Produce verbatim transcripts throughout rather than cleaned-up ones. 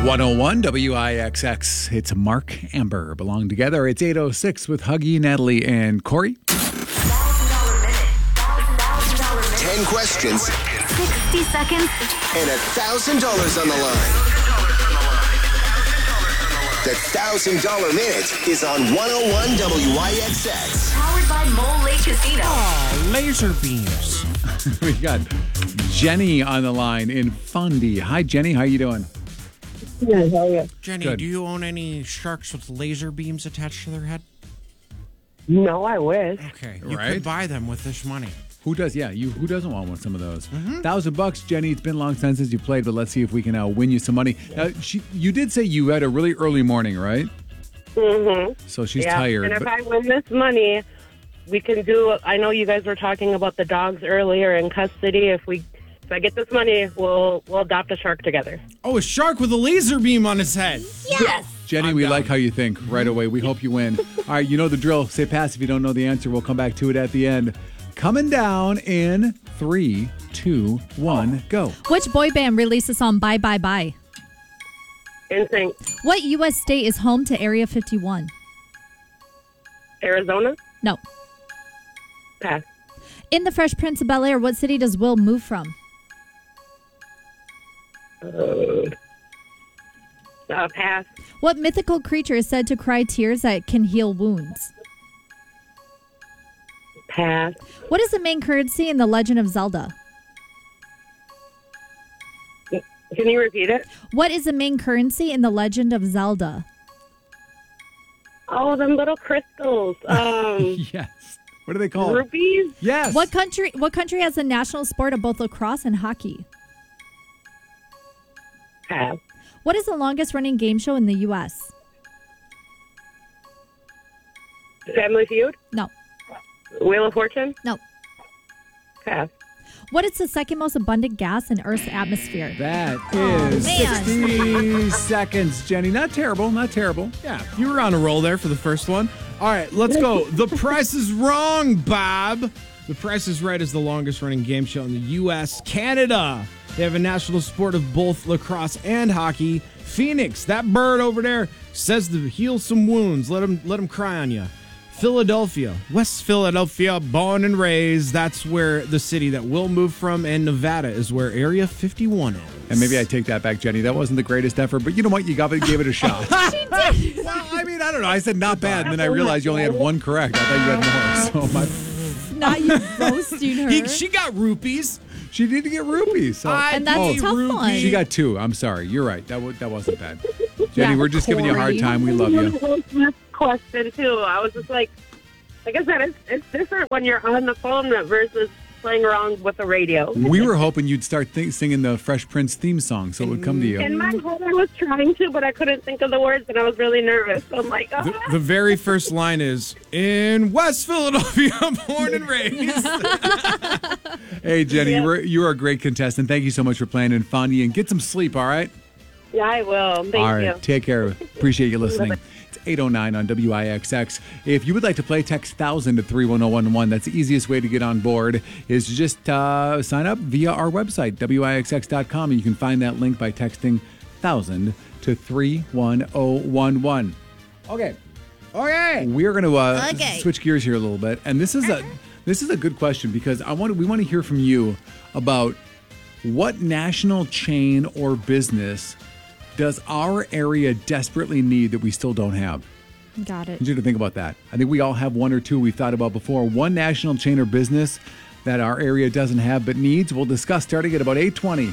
one oh one W I X X. It's Mark Amber. Belong together. It's eight oh six with Huggy, Natalie, and Corey. Ten questions. sixty seconds. And a thousand dollars on the line. The Thousand Dollar Minute is on one oh one W I X X. Powered by Mole Lake Casino. Oh, laser beams. We got Jenny on the line in Fundy. Hi, Jenny. How you doing? Good, how are you? Jenny, Good. do you own any sharks with laser beams attached to their head? No, I wish. Okay, you Right. could buy them with this money. Who does? Yeah, you. Who doesn't want one? Some of those. Thousand bucks, Jenny. It's been a long time since you played, but let's see if we can uh, win you some money. Now, she, you did say you had a really early morning, right? Mm-hmm. So she's Yeah. tired. And if but- I win this money, we can do. I know you guys were talking about the dogs earlier in custody. If we, if I get this money, we'll we'll adopt a shark together. Oh, a shark with a laser beam on his head. Yes. Jenny, I'm we down. like how you think right away. We hope you win. All right, you know the drill. Say pass if you don't know the answer. We'll come back to it at the end. Coming down in three, two, one, go. Which boy band released the song Bye Bye Bye? Instinct. What U S state is home to Area fifty-one? Arizona. No. Pass. In The Fresh Prince of Bel-Air, what city does Will move from? Uh, uh, pass. What mythical creature is said to cry tears that can heal wounds? Pass. What is the main currency in The Legend of Zelda? Can you repeat it? What is the main currency in The Legend of Zelda? Oh, them little crystals. Um, Yes. What are they called? rupees. Yes. What country What country has the national sport of both lacrosse and hockey? Pass. What is the longest running game show in the U S? Family Feud. No. Wheel of Fortune. No. Pass. What is the second most abundant gas in Earth's atmosphere? That is man. sixty seconds, Jenny. Not terrible. Not terrible. Yeah, you were on a roll there for the first one. All right, let's go. The Price is Wrong, Bob. The Price is Right is the longest running game show in the U S Canada. They have a national sport of both lacrosse and hockey. Phoenix, that bird over there, says to heal some wounds. Let him, let him cry on you. Philadelphia, West Philadelphia, born and raised. That's where the city that will move from. And Nevada is where Area fifty-one is. And maybe I take that back, Jenny. That wasn't the greatest effort, but you know what? You got it, gave it a shot. Well, I mean, I don't know. I said not bad, and then I realized you only had one correct. I thought you had more. So my, Not you roasting her. He, she got rupees. she did to get rupees. So. I And that's Oh, a tough Ruby. one. She got two. I'm sorry. You're right. That w- that wasn't bad. Jenny, Yeah, we're just giving you a hard Corey. time. We love you. This question too. I was just like, like I said, it's, it's different when you're on the phone versus playing around with the radio. We were hoping you'd start th- singing the Fresh Prince theme song, so it would come to you. In my head, I was trying to, but I couldn't think of the words, and I was really nervous. So I'm like, oh. The, the very first line is, in West Philadelphia, born and raised. Hey, Jenny, Yeah. you, were, you are a great contestant. Thank you so much for playing in Fondy, and get some sleep, all right? Yeah, I will. Thank all right. you. Take care. Appreciate you listening. It's eight oh nine on W I X X. If you would like to play, text one thousand to three one oh one one. That's the easiest way to get on board is to just uh, sign up via our website, W I X X dot com. And you can find that link by texting one thousand to three one oh one one. Okay. Okay. We're going to uh, Okay. switch gears here a little bit, and this is a this is a good question because I want we want to hear from you about what national chain or business does our area desperately need that we still don't have. Got I it. need you to think about that. I think we all have one or two we've thought about before. One national chain or business that our area doesn't have but needs. We'll discuss starting at about eight twenty.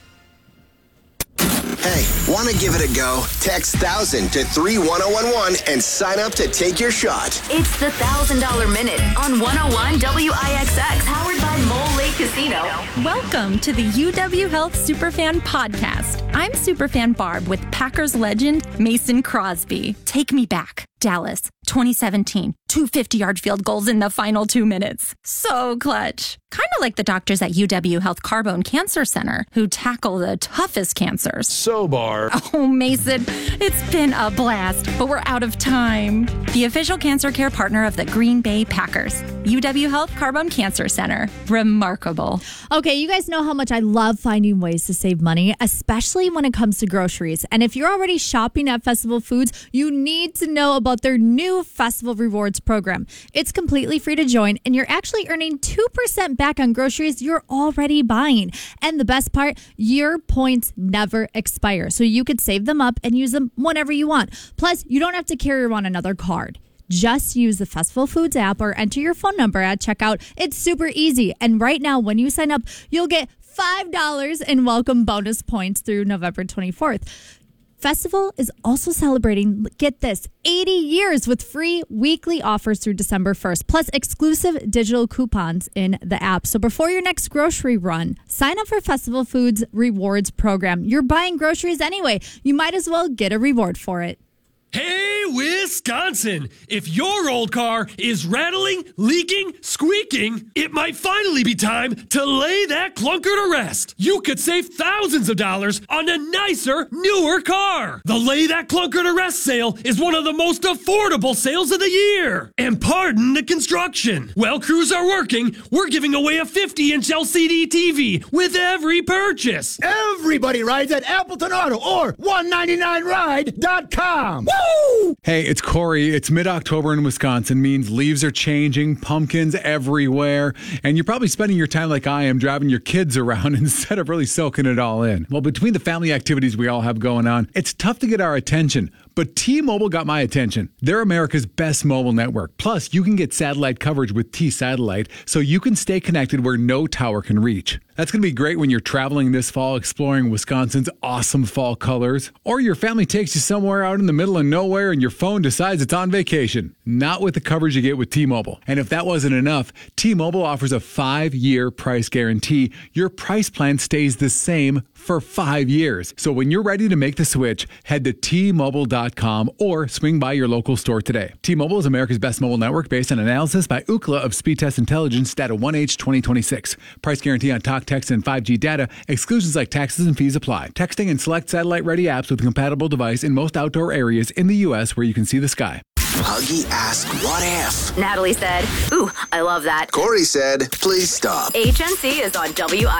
Hey, want to give it a go? Text one thousand to three one oh one one and sign up to take your shot. It's the Thousand Dollar Minute on one oh one W I X X. Powered by Mole Lake Casino. Welcome to the U W Health Superfan Podcast. I'm Superfan Barb with Packers legend Mason Crosby. Take me back Dallas, twenty seventeen. Two fifty-yard field goals in the final two minutes. So clutch. Kind of like the doctors at U W Health Carbone Cancer Center who tackle the toughest cancers. So, Barb. Oh, Mason, it's been a blast, but we're out of time. The official cancer care partner of the Green Bay Packers. U W Health Carbone Cancer Center. Remarkable. Okay, you guys know how much I love finding ways to save money, especially when it comes to groceries. And if you're already shopping at Festival Foods, you need to know about their new Festival Rewards program. It's completely free to join, and you're actually earning two percent back on groceries you're already buying. And the best part, your points never expire, so you could save them up and use them whenever you want. Plus, you don't have to carry around another card. Just use the Festival Foods app or enter your phone number at checkout. It's super easy. And right now, when you sign up, you'll get five dollars in welcome bonus points through November twenty-fourth. Festival is also celebrating, get this, eighty years with free weekly offers through December first, plus exclusive digital coupons in the app. So before your next grocery run, sign up for Festival Foods Rewards program. You're buying groceries anyway. You might as well get a reward for it. Hey, Wisconsin! If your old car is rattling, leaking, squeaking, it might finally be time to lay that clunker to rest. You could save thousands of dollars on a nicer, newer car. The Lay That Clunker to Rest sale is one of the most affordable sales of the year. And pardon the construction. While crews are working, we're giving away a fifty-inch L C D T V with every purchase. Everybody rides at Appleton Auto or one ninety-nine ride dot com. Woo! Hey, it's Corey. It's mid-October in Wisconsin, means leaves are changing, pumpkins everywhere, and you're probably spending your time like I am, driving your kids around instead of really soaking it all in. Well, between the family activities we all have going on, it's tough to get our attention. But T-Mobile got my attention. They're America's best mobile network. Plus, you can get satellite coverage with T-Satellite, so you can stay connected where no tower can reach. That's going to be great when you're traveling this fall, exploring Wisconsin's awesome fall colors. Or your family takes you somewhere out in the middle of nowhere and your phone decides it's on vacation. Not with the coverage you get with T-Mobile. And if that wasn't enough, T-Mobile offers a five-year price guarantee. Your price plan stays the same for five years. So when you're ready to make the switch, head to T Mobile dot com or swing by your local store today. T-Mobile is America's best mobile network based on analysis by Ookla of Speedtest Intelligence data one H twenty twenty-six. Price guarantee on talk, text, and five G data. Exclusions like taxes and fees apply. Texting and select satellite-ready apps with a compatible device in most outdoor areas in the U S where you can see the sky. Huggy asked, what if? Natalie said, ooh, I love that. Corey said, please stop. H N C is on W I